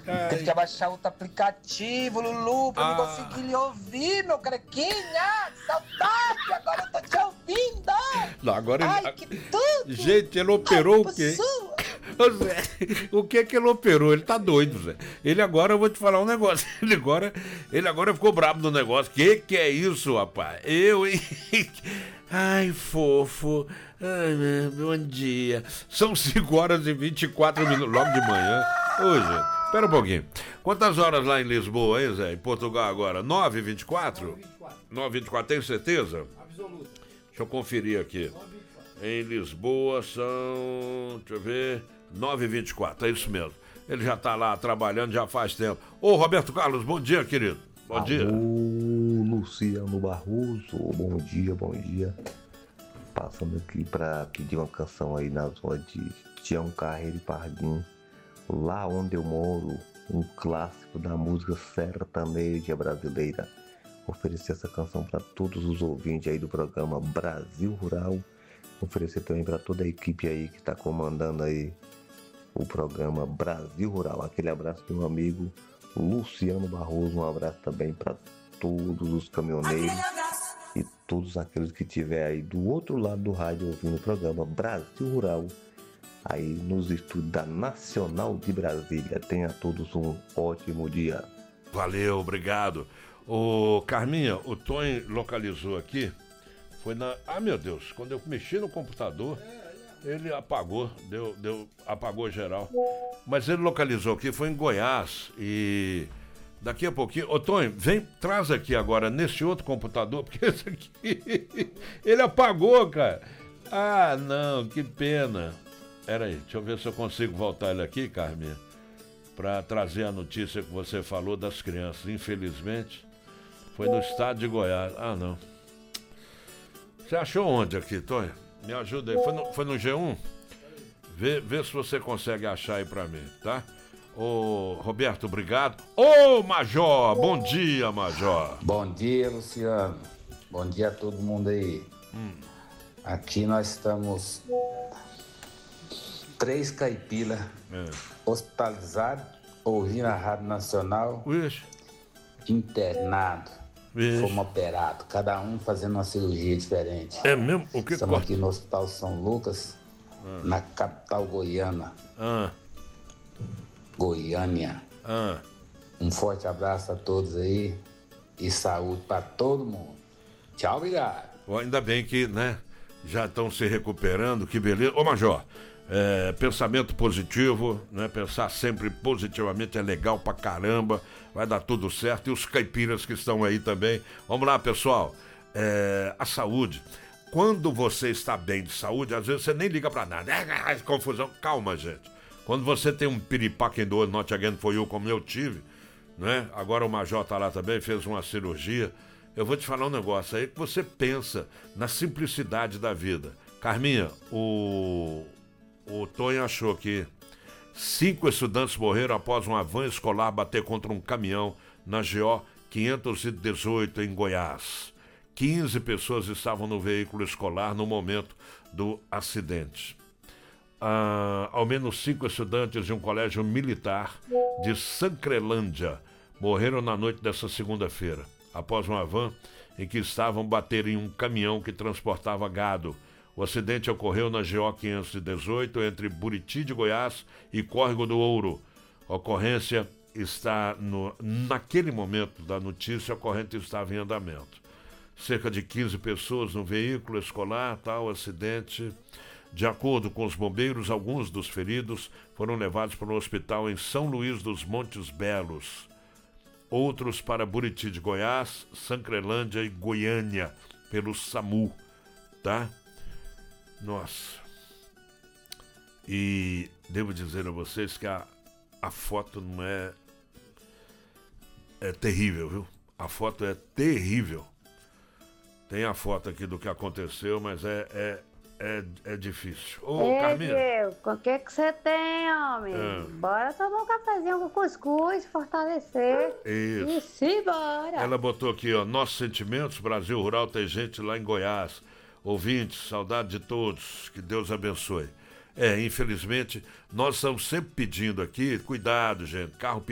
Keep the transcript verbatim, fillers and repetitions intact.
Teve que abaixar outro aplicativo, Lulu, pra ah. não conseguir lhe ouvir, meu carequinha. Que saudade, agora eu tô te ouvindo. Não, agora Ai, ele... que tudo. Gente, ele operou. Ai, o quê? Zé, o que é que ele operou? Ele tá doido, Zé. Ele agora, eu vou te falar um negócio. Ele agora, ele agora ficou bravo no negócio. Que que é isso, rapaz? Eu, hein? Ai, fofo. Ai, bom dia. São cinco horas e vinte e quatro minutos, logo de manhã. Hoje, espera um pouquinho. Quantas horas lá em Lisboa, hein, Zé? Em Portugal agora? nove e vinte e quatro? nove e vinte e quatro, tem certeza? Absoluta. Deixa eu conferir aqui. Em Lisboa são, deixa eu ver, nove e vinte e quatro, é isso mesmo. Ele já tá lá trabalhando já faz tempo. Ô, Roberto Carlos, bom dia, querido. Bom Alô, dia. Luciano Barroso, bom dia, bom dia. Passando aqui pra pedir uma canção aí na zona de Tião Carreiro e Pardinho. Lá onde eu moro, um clássico da música sertaneja brasileira. Oferecer essa canção para todos os ouvintes aí do programa Brasil Rural. Oferecer também para toda a equipe aí que está comandando aí o programa Brasil Rural. Aquele abraço do meu amigo Luciano Barroso. Um abraço também para todos os caminhoneiros e todos aqueles que estiver aí do outro lado do rádio ouvindo o programa Brasil Rural. Aí nos estúdios da Nacional de Brasília. Tenha todos um ótimo dia. Valeu, obrigado. Ô, Carminha, o Tony localizou aqui. Foi na... Ah, meu Deus, quando eu mexi no computador, ele apagou, deu, deu, apagou geral. Mas ele localizou aqui, foi em Goiás. E daqui a pouquinho... Ô, Tony, vem, traz aqui agora, nesse outro computador, porque esse aqui, ele apagou, cara. Ah, não, que pena. Pera aí, deixa eu ver se eu consigo voltar ele aqui, Carminha, para trazer a notícia que você falou das crianças. Infelizmente, foi no estado de Goiás. Ah, não. Você achou onde aqui, Tony? Me ajuda aí. Foi no, foi no G um? Vê, vê se você consegue achar aí pra mim, tá? Ô, Roberto, obrigado. Ô, Major! Bom dia, Major! Bom dia, Luciano. Bom dia a todo mundo aí. Hum. Aqui nós estamos três caipiras é. hospitalizados, ouvindo a Rádio Nacional, Ixi. internado. Ixi. Fomos operados, cada um fazendo uma cirurgia diferente. É mesmo? O que Estamos aqui no Hospital São Lucas, ah. na capital goiana. Ah. Goiânia. Ah. Um forte abraço a todos aí e saúde para todo mundo. Tchau, obrigado. Bom, ainda bem que, né, já estão se recuperando, que beleza. Ô, Major, é, pensamento positivo, né, pensar sempre positivamente é legal pra caramba, vai dar tudo certo. E os caipiras que estão aí também. Vamos lá, pessoal. É, a saúde. Quando você está bem de saúde, às vezes você nem liga pra nada. É, confusão. Calma, gente. Quando você tem um piripaque em dor, not again for you, como eu tive, né? Agora o Major tá lá também, fez uma cirurgia. Eu vou te falar um negócio aí que você pensa na simplicidade da vida. Carminha, o, o Tonho achou que cinco estudantes morreram após uma van escolar bater contra um caminhão na G O quinhentos e dezoito em Goiás. quinze pessoas estavam no veículo escolar no momento do acidente. Ah, ao menos cinco estudantes de um colégio militar de Sancrelândia morreram na noite dessa segunda-feira, após uma van em que estavam bater em um caminhão que transportava gado. O acidente ocorreu na G O quinhentos e dezoito, entre Buriti de Goiás e Córrego do Ouro. A ocorrência está no... Naquele momento da notícia, a ocorrência estava em andamento. Cerca de quinze pessoas no veículo escolar, tal acidente. De acordo com os bombeiros, alguns dos feridos foram levados para o hospital em São Luís dos Montes Belos. Outros para Buriti de Goiás, Sancrelândia e Goiânia, pelo SAMU, tá? Nossa. E devo dizer a vocês que a, a foto não é... É terrível, viu? A foto é terrível. Tem a foto aqui do que aconteceu, mas é... é É, é difícil. Ô, Ei, Carminha. Diego, o que que você tem, homem? É. Bora tomar um cafezinho com cuscuz, fortalecer. Isso. E simbora. Ela botou aqui, ó, nossos sentimentos, Brasil Rural, tem gente lá em Goiás. Ouvintes, saudade de todos, que Deus abençoe. É, infelizmente, nós estamos sempre pedindo aqui, cuidado, gente, carro pequeno.